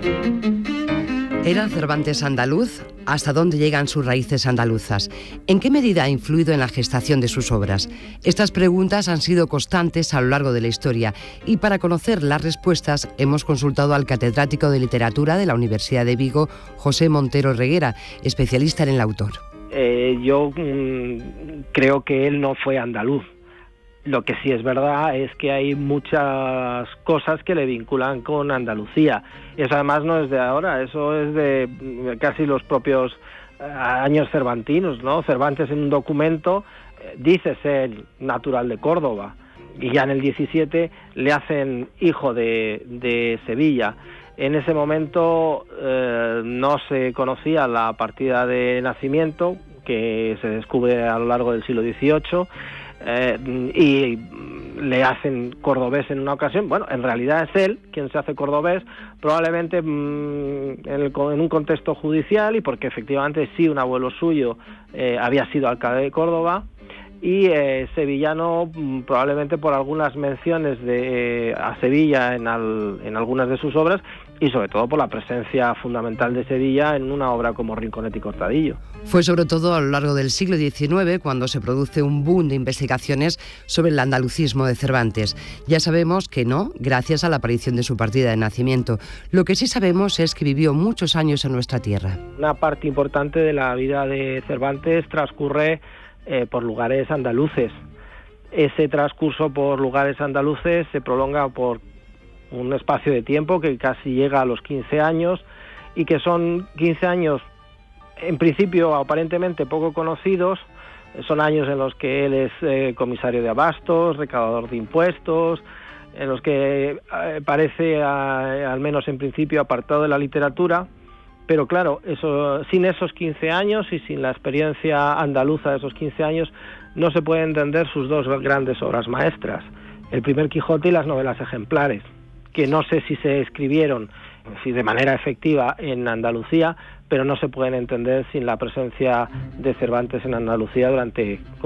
¿Era Cervantes andaluz? ¿Hasta dónde llegan sus raíces andaluzas? ¿En qué medida ha influido en la gestación de sus obras? Estas preguntas han sido constantes a lo largo de la historia y para conocer las respuestas hemos consultado al catedrático de literatura de la Universidad de Vigo, José Montero Reguera, especialista en el autor. Yo creo que él no fue andaluz. Lo que sí es verdad es que hay muchas cosas que le vinculan con Andalucía. Eso además no es de ahora, eso es de casi los propios años cervantinos, ¿no? Cervantes en un documento dice ser natural de Córdoba y ya en el 17 le hacen hijo de Sevilla. En ese momento no se conocía la partida de nacimiento, que se descubre a lo largo del siglo XVIII, y le hacen cordobés en una ocasión. Bueno, en realidad es él quien se hace cordobés, probablemente en un contexto judicial, y porque efectivamente sí, un abuelo suyo había sido alcalde de Córdoba, y sevillano probablemente por algunas menciones a Sevilla en algunas de sus obras, y sobre todo por la presencia fundamental de Sevilla en una obra como Rinconete y Cortadillo. Fue sobre todo a lo largo del siglo XIX cuando se produce un boom de investigaciones sobre el andalucismo de Cervantes. Ya sabemos que no, gracias a la aparición de su partida de nacimiento. Lo que sí sabemos es que vivió muchos años en nuestra tierra. Una parte importante de la vida de Cervantes transcurre por lugares andaluces. Ese transcurso por lugares andaluces se prolonga por un espacio de tiempo que casi llega a los 15 años, y que son 15 años en principio aparentemente poco conocidos. Son años en los que él es comisario de abastos, recaudador de impuestos, en los que parece, al menos en principio, apartado de la literatura. Pero claro, sin esos 15 años y sin la experiencia andaluza de esos 15 años, no se pueden entender sus dos grandes obras maestras, El primer Quijote y las novelas ejemplares, que no sé si se escribieron de manera efectiva en Andalucía, pero no se pueden entender sin la presencia de Cervantes en Andalucía durante